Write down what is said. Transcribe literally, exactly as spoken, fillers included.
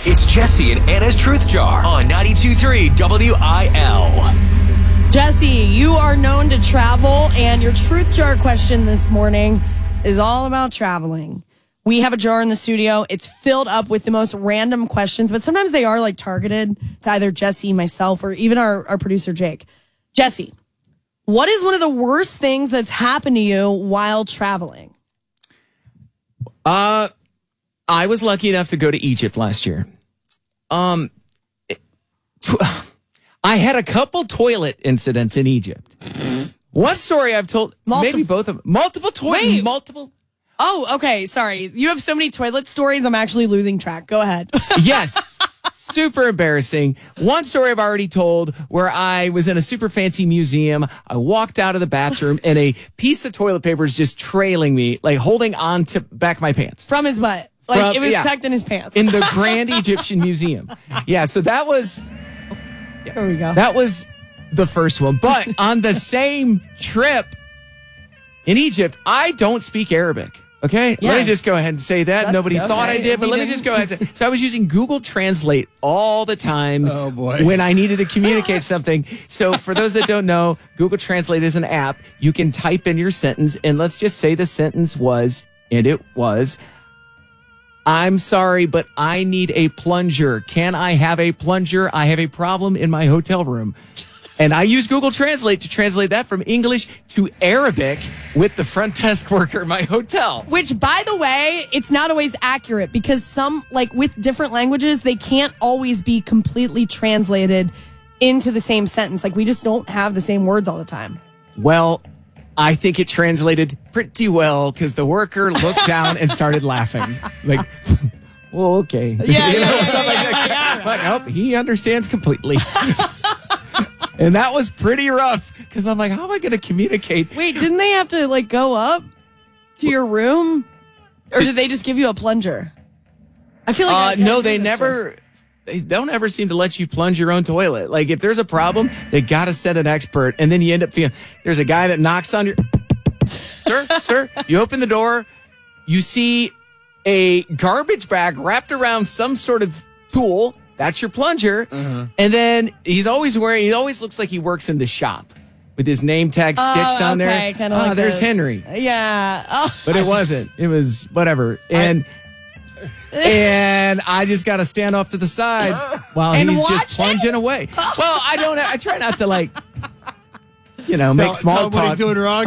It's Jesse and Anna's Truth Jar on ninety-two point three W I L. Jesse, you are known to travel, and your Truth Jar question this morning is all about traveling. We have a jar in the studio. It's filled up with the most random questions, but sometimes they are like targeted to either Jesse, myself, or even our, our producer, Jake. Jesse, what is one of the worst things that's happened to you while traveling? Uh, I was lucky enough to go to Egypt last year. Um, I had a couple toilet incidents in Egypt. One story I've told, Multi- maybe both of them. Multiple toilet, multiple. Oh, okay. Sorry. You have so many toilet stories. I'm actually losing track. Go ahead. Yes. Super embarrassing. One story I've already told where I was in a super fancy museum. I walked out of the bathroom and a piece of toilet paper is just trailing me, like holding on to back of my pants. From his butt. Like From, it was yeah, tucked in his pants. in the Grand Egyptian Museum. Yeah, so that was... There we go. That was the first one. But on the same trip in Egypt, I don't speak Arabic. Okay? Yeah. Let me just go ahead and say that. That's Nobody okay. thought I did, but We let me didn't. just go ahead and say. So I was using Google Translate all the time Oh, boy. when I needed to communicate something. So for those that don't know, Google Translate is an app. You can type in your sentence, and let's just say the sentence was, and it was, I'm sorry, but I need a plunger. Can I have a plunger? I have a problem in my hotel room. And I use Google Translate to translate that from English to Arabic with the front desk worker in my hotel. Which, by the way, it's not always accurate because some, like with different languages, they can't always be completely translated into the same sentence. Like we just don't have the same words all the time. Well, I think it translated pretty well because the worker looked down and started laughing. Like, well, okay. Yeah, You yeah, know, yeah, something yeah, like yeah, that. But nope, he understands completely. And that was pretty rough because I'm like, how am I going to communicate? Wait, didn't they have to like go up to your room? Or did they just give you a plunger? I feel like I- Uh, I no, hear they this never. They don't ever seem to let you plunge your own toilet. Like if there's a problem, they got to send an expert, and then you end up feeling there's a guy that knocks on your. Sir, sir, you open the door, you see a garbage bag wrapped around some sort of tool. That's your plunger, Uh-huh. and then he's always wearing. He always looks like he works in the shop with his name tag stitched Oh, on okay, there. kinda Ah, like there's a- Henry. Yeah. Oh. But it wasn't. It was whatever. And and I just got to stand off to the side while And he's watch just plunging it? away. Well, I don't. I try not to like, you know, make Tell- small tell him what talk. he's doing wrong.